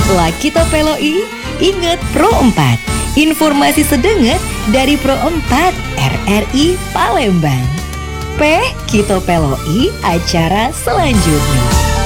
Laki Topeloi, ingat Pro 4. Informasi sedenget dari Pro 4 RRI Palembang. P. Kito Peloi acara selanjutnya.